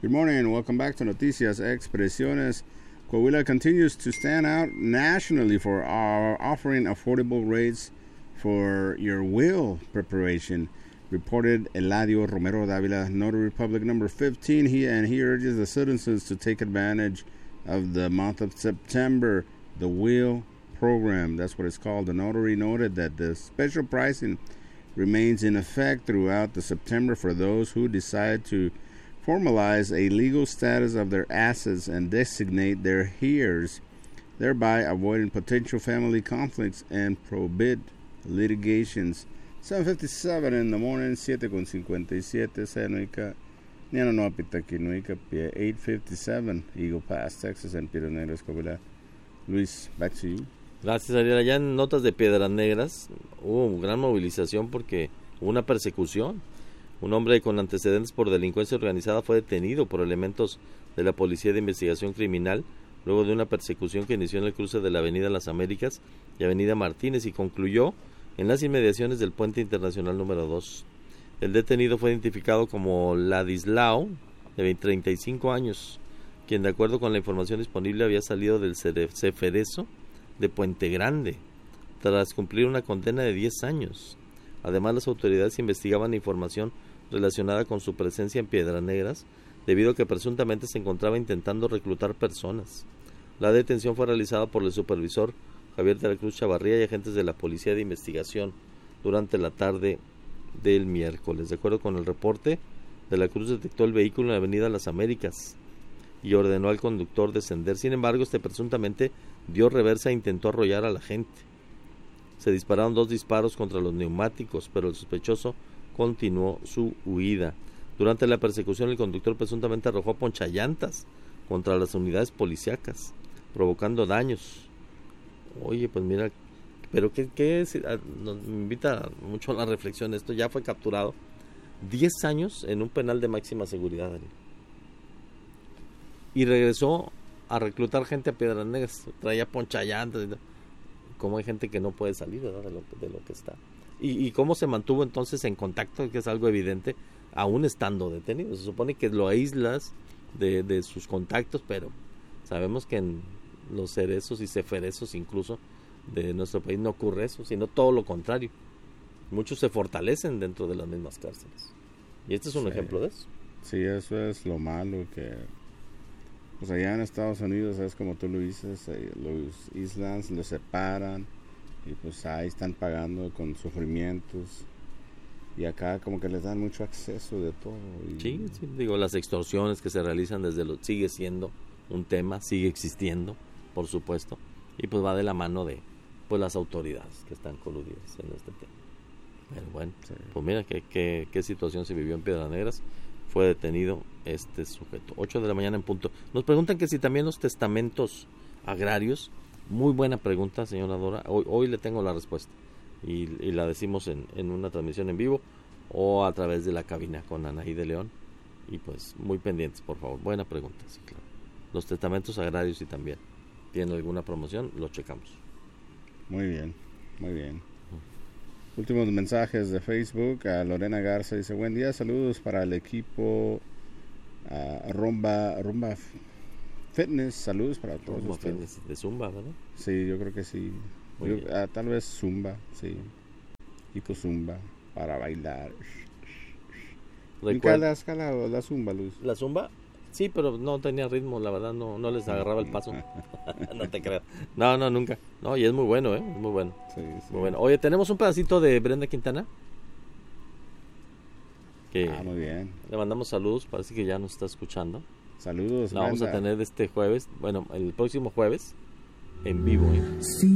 Good morning. Welcome back to Noticias Expresiones. Coahuila continues to stand out nationally for our offering affordable rates for your will preparation. Reported Eladio Romero Davila, Notary Public number 15. He urges the citizens to take advantage of the month of September, the will program. That's what it's called. The notary noted that the special pricing remains in effect throughout the September for those who decide to formalize a legal status of their assets and designate their heirs, thereby avoiding potential family conflicts and prohibit litigations. 7:57 in the morning, 7:57, Sanoika, Niananoapita, Kinuika, 8:57, Eagle Pass, Texas, and Piedras Negras, Coahuila. Luis, back to you. Gracias, Ariel. Allá en Notas de Piedras Negras hubo gran movilización porque hubo una persecución. Un hombre con antecedentes por delincuencia organizada fue detenido por elementos de la Policía de Investigación Criminal luego de una persecución que inició en el cruce de la Avenida Las Américas y Avenida Martínez y concluyó en las inmediaciones del Puente Internacional número 2. El detenido fue identificado como Ladislao, de 35 años, quien de acuerdo con la información disponible había salido del Ceferezo de Puente Grande tras cumplir una condena de 10 años. Además, las autoridades investigaban información relacionada con su presencia en Piedras Negras, debido a que presuntamente se encontraba intentando reclutar personas. La detención fue realizada por el supervisor Javier de la Cruz Chavarría y agentes de la Policía de Investigación durante la tarde del miércoles. De acuerdo con el reporte, de la Cruz detectó el vehículo en la Avenida Las Américas y ordenó al conductor descender. Sin embargo, presuntamente dio reversa e intentó arrollar a la gente. Se dispararon 2 disparos contra los neumáticos, pero el sospechoso continuó su huida. Durante la persecución, el conductor presuntamente arrojó ponchallantas contra las unidades policíacas, provocando daños. Oye, pues mira, pero ¿qué es? Nos invita mucho a la reflexión. Esto ya fue capturado 10 años en un penal de máxima seguridad, Daniel. Y regresó a reclutar gente a Piedras Negras, traía ponchallantas. Cómo hay gente que no puede salir, ¿verdad? de lo que está. Y cómo se mantuvo entonces en contacto, que es algo evidente, aún estando detenido. Se supone que lo aíslas de sus contactos, pero sabemos que en los cerezos y ceferezos incluso de nuestro país no ocurre eso, sino todo lo contrario. Muchos se fortalecen dentro de las mismas cárceles. Y este es un ejemplo de eso. Sí, eso es lo malo que... Pues allá en Estados Unidos es como tú lo dices, los islas los separan y pues ahí están pagando con sufrimientos y acá como que les dan mucho acceso de todo. Sí, digo, las extorsiones que se realizan sigue siendo un tema, sigue existiendo, por supuesto, y pues va de la mano de pues las autoridades que están coludidas en este tema. Pero bueno, sí. Pues mira qué situación se vivió en Piedras Negras. Fue detenido este sujeto. 8 de la mañana en punto. Nos preguntan que si también los testamentos agrarios. Muy buena pregunta, señora Dora. Hoy le tengo la respuesta. Y la decimos en una transmisión en vivo o a través de la cabina con Anaí de León. Y pues muy pendientes, por favor. Buena pregunta, sí, claro. Los testamentos agrarios, si también tienen alguna promoción, lo checamos. Muy bien, muy bien. Últimos mensajes de Facebook. A Lorena Garza dice: buen día, saludos para el equipo Rumba Fitness, saludos para todos Rumba ustedes. Fitness de Zumba, ¿verdad? Sí, yo creo que sí. Tal vez Zumba, sí. Equipo Zumba para bailar. ¿Nunca has calado la Zumba, Luz? ¿La Zumba? Sí, pero no tenía ritmo, la verdad, no les agarraba el paso. No te creas. No, nunca. No, y es muy bueno, es muy bueno. Sí. Muy bueno. Oye, tenemos un pedacito de Brenda Quintana. Muy bien. Le mandamos saludos, parece que ya nos está escuchando. Saludos, la vamos a tener este jueves, bueno, el próximo jueves, en vivo. Sí.